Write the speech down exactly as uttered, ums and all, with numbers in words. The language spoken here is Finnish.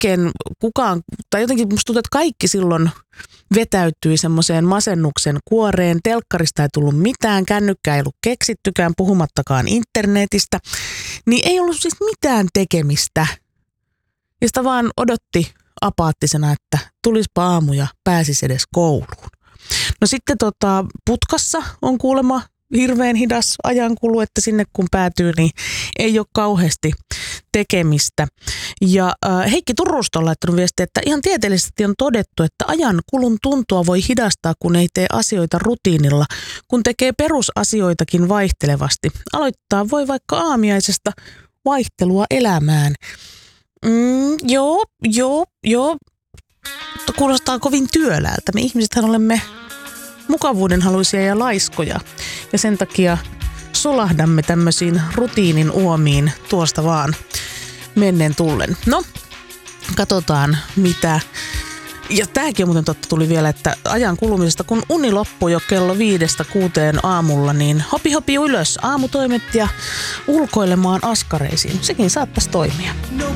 oikein kukaan, tai jotenkin musta tuntuu, että kaikki silloin vetäytyi semmoiseen masennuksen kuoreen. Telkkarista ei tullut mitään, kännykkää ei ollut keksittykään, puhumattakaan internetistä. Niin ei ollut siis mitään tekemistä. Ja sitä vaan odotti apaattisena, että tulispa aamu ja pääsisi edes kouluun. No sitten tota, putkassa on kuulemma hirveän hidas ajankulu, että sinne kun päätyy, niin ei ole kauheasti tekemistä. Ja äh, Heikki Turusta on laittanut viestiä, että ihan tieteellisesti on todettu, että ajankulun tuntua voi hidastaa, kun ei tee asioita rutiinilla, kun tekee perusasioitakin vaihtelevasti. Aloittaa voi vaikka aamiaisesta vaihtelua elämään. Mm, joo, joo, joo. Kuulostaa kovin työläältä. Me ihmisethän olemme mukavuudenhaluisia ja laiskoja. Ja sen takia solahdamme tämmöisiin rutiinin uomiin tuosta vaan menneen tullen. No, katsotaan mitä. Ja tämäkin on muuten totta tuli vielä, että ajan kulumisesta, kun uni loppui jo kello viidestä kuuteen aamulla, niin hopi hopi ylös aamutoimet ja ulkoilemaan askareisiin. Sekin saattaisi toimia. No